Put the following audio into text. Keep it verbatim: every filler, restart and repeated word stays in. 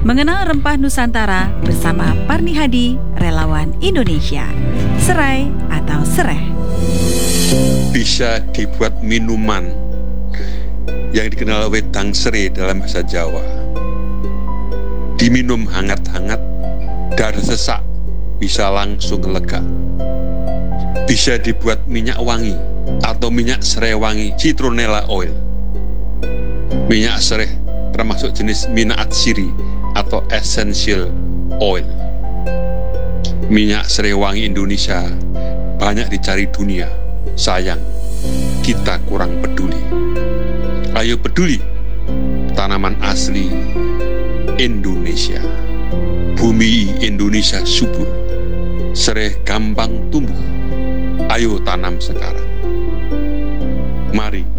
Mengenal rempah Nusantara bersama Parni Hadi, relawan Indonesia. Serai atau sereh. Bisa dibuat minuman yang dikenal wedang serai dalam bahasa Jawa. Diminum hangat-hangat, darah sesak bisa langsung lega. Bisa dibuat minyak wangi atau minyak serai wangi, citronella oil. Minyak serai termasuk jenis minyak atsiri atau essential oil. Minyak serai wangi Indonesia banyak dicari dunia. Sayang, kita kurang peduli. Ayo peduli, tanaman asli Indonesia. Bumi Indonesia subur, serai gampang tumbuh. Ayo tanam sekarang. Mari